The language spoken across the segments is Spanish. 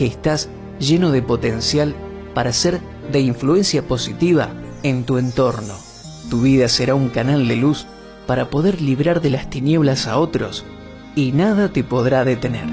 que estás lleno de potencial para ser de influencia positiva en tu entorno. Tu vida será un canal de luz para poder librar de las tinieblas a otros y nada te podrá detener.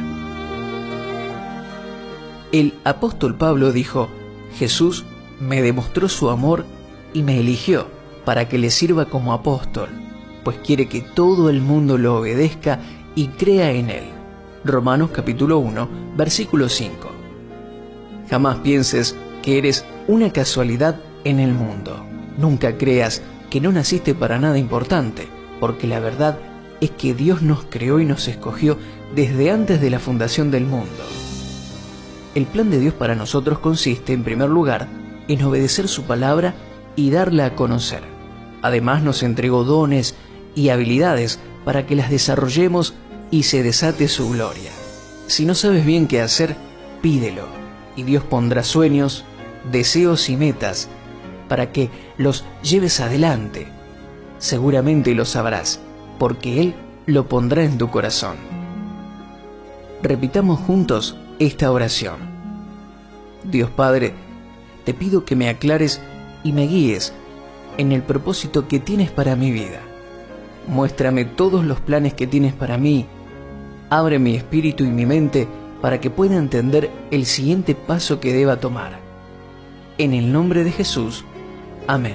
El apóstol Pablo dijo: Jesús me demostró su amor y me eligió para que le sirva como apóstol, pues quiere que todo el mundo lo obedezca y crea en él. Romanos capítulo 1, versículo 5. Jamás pienses que eres una casualidad en el mundo. Nunca creas que no naciste para nada importante, porque la verdad es que Dios nos creó y nos escogió desde antes de la fundación del mundo. El plan de Dios para nosotros consiste, en primer lugar, en obedecer su palabra y darla a conocer. Además, nos entregó dones y habilidades para que las desarrollemos y se desate su gloria. Si no sabes bien qué hacer, pídelo, y Dios pondrá sueños, deseos y metas para que los lleves adelante. Seguramente lo sabrás, porque Él lo pondrá en tu corazón. Repitamos juntos esta oración. Dios Padre, te pido que me aclares y me guíes en el propósito que tienes para mi vida. Muéstrame todos los planes que tienes para mí. Abre mi espíritu y mi mente para que pueda entender el siguiente paso que deba tomar. En el nombre de Jesús. Amén.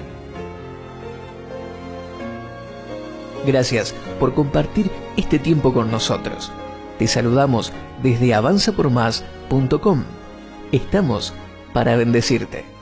Gracias por compartir este tiempo con nosotros. Te saludamos desde avanzapormás.com. Estamos para bendecirte.